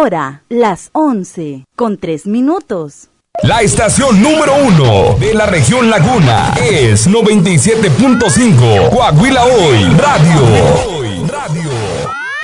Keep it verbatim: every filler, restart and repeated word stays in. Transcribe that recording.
hora, las once, con tres minutos. La estación número uno de la región Laguna es noventa y siete punto cinco Coahuila Hoy Radio. Radio.